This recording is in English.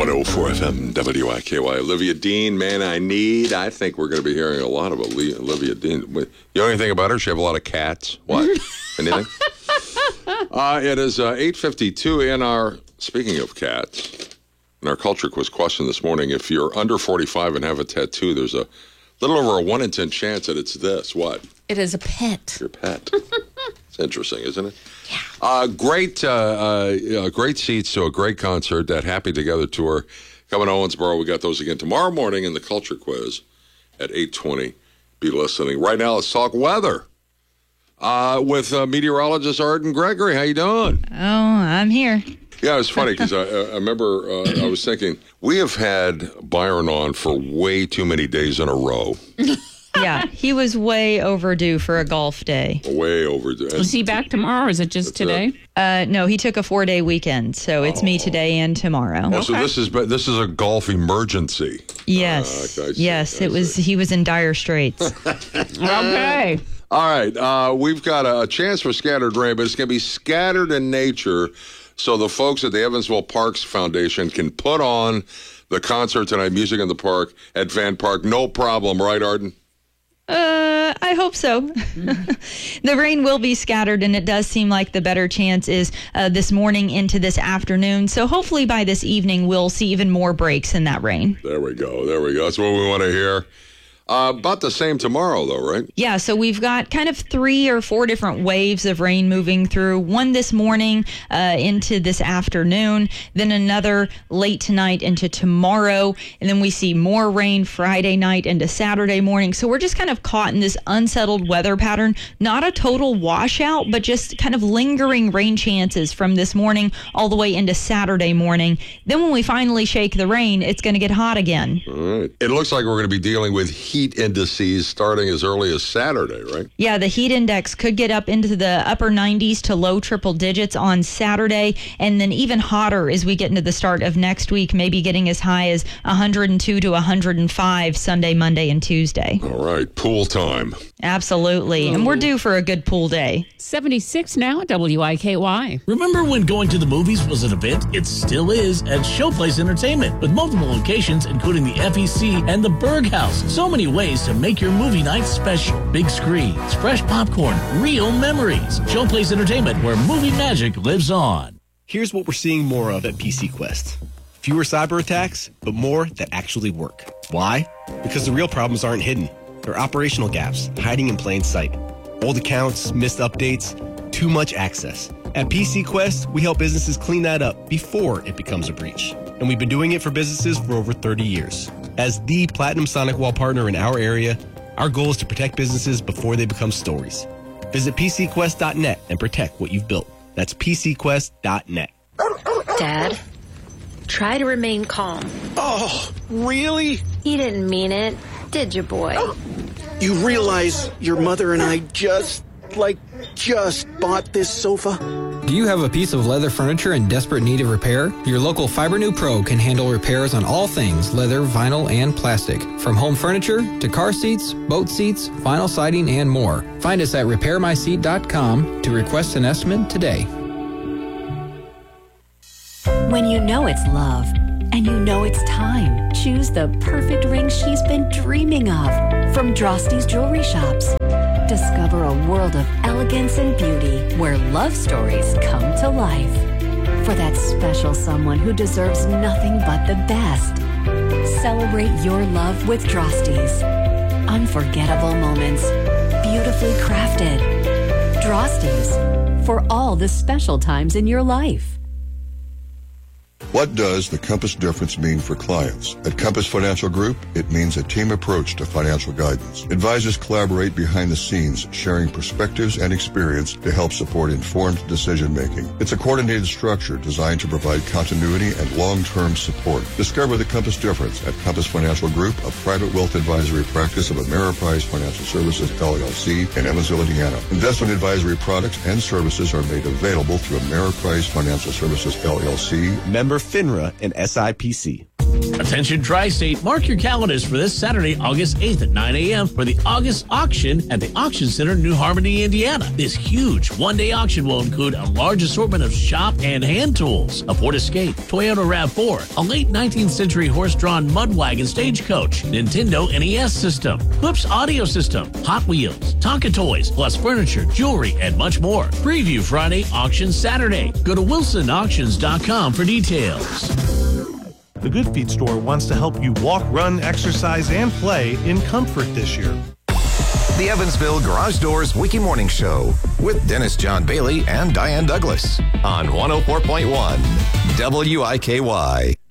104 FM WIKY. Olivia Dean, Man I Need. I think we're going to be hearing a lot of Olivia Dean. You know anything about her? She have a lot of cats. What? Anything? It is 8:52 in our, speaking of cats, in our culture quiz question this morning, if you're under 45 and have a tattoo, there's a little over a 1 in 10 chance that it's this. What? It is a pet. Your pet. It's interesting, isn't it? Yeah. Great seats to a great concert, that Happy Together tour coming to Owensboro. We got those again tomorrow morning in the Culture Quiz at 8:20. Be listening. Right now, let's talk weather with meteorologist Arden Gregory. How you doing? Oh, I'm here. Yeah, it's funny because I remember I was thinking, we have had Byron on for way too many days in a row. Yeah, he was way overdue for a golf day. Way overdue. Is he back tomorrow or is it just today? No, he took a 4-day weekend, so it's me today and tomorrow. Oh, so this is a golf emergency. Yes. He was in dire straits. Okay. All right, we've got a chance for scattered rain, but it's going to be scattered in nature, so the folks at the Evansville Parks Foundation can put on the concert tonight, Music in the Park at Van Park. No problem, right, Arden? I hope so. The rain will be scattered, and it does seem like the better chance is this morning into this afternoon. So hopefully by this evening, we'll see even more breaks in that rain. There we go. That's what we want to hear. About the same tomorrow, though, right? Yeah, so we've got kind of 3 or 4 different waves of rain moving through. One this morning into this afternoon, then another late tonight into tomorrow, and then we see more rain Friday night into Saturday morning. So we're just kind of caught in this unsettled weather pattern. Not a total washout, but just kind of lingering rain chances from this morning all the way into Saturday morning. Then when we finally shake the rain, it's going to get hot again. All right. It looks like we're going to be dealing with heat indices starting as early as Saturday, right? Yeah, the heat index could get up into the upper 90s to low triple digits on Saturday, and then even hotter as we get into the start of next week, maybe getting as high as 102 to 105 Sunday, Monday, and Tuesday. All right, pool time. Absolutely, and we're due for a good pool day. 76 now at WIKY. Remember when going to the movies was an event? It still is at Showplace Entertainment, with multiple locations including the FEC and the Berg House. So many ways to make your movie night special. Big screens, fresh popcorn, real memories. Showplace Entertainment, where movie magic lives on. Here's what we're seeing more of at PC Quest. Fewer cyber attacks, but more that actually work. Why? Because the real problems aren't hidden. They're operational gaps, hiding in plain sight. Old accounts, missed updates, too much access. At PC Quest, we help businesses clean that up before it becomes a breach. And we've been doing it for businesses for over 30 years. As the Platinum SonicWall partner in our area, our goal is to protect businesses before they become stories. Visit PCQuest.net and protect what you've built. That's PCQuest.net. Dad, try to remain calm. Oh, really? You didn't mean it, did you, boy? You realize your mother and I just bought this sofa? Do you have a piece of leather furniture in desperate need of repair? Your local Fibernew Pro can handle repairs on all things leather, vinyl, and plastic. From home furniture to car seats, boat seats, vinyl siding, and more. Find us at repairmyseat.com to request an estimate today. When you know it's love and you know it's time, choose the perfect ring she's been dreaming of from Drosty's Jewelry Shops. Discover a world of elegance and beauty where love stories come to life. For that special someone who deserves nothing but the best. Celebrate your love with Drosty's. Unforgettable moments, beautifully crafted. Drosty's, for all the special times in your life. What does the Compass difference mean for clients? At Compass Financial Group, it means a team approach to financial guidance. Advisors collaborate behind the scenes, sharing perspectives and experience to help support informed decision-making. It's a coordinated structure designed to provide continuity and long-term support. Discover the Compass difference at Compass Financial Group, a private wealth advisory practice of Ameriprise Financial Services, LLC, in Evansville, Indiana. Investment advisory products and services are made available through Ameriprise Financial Services, LLC. Member FINRA and SIPC. Attention Tri-State, mark your calendars for this Saturday, August 8th at 9 a.m. for the August auction at the Auction Center, New Harmony, Indiana. This huge one-day auction will include a large assortment of shop and hand tools, a Ford Escape, Toyota RAV4, a late 19th century horse-drawn mud wagon stagecoach, Nintendo NES system, Clips audio system, Hot Wheels, Tonka toys, plus furniture, jewelry, and much more. Preview Friday, auction Saturday. Go to wilsonauctions.com for details. The Good Feet store wants to help you walk, run, exercise, and play in comfort this year. The Evansville Garage Doors Wiki Morning Show with Dennis John Bailey and Diane Douglas on 104.1 WIKY.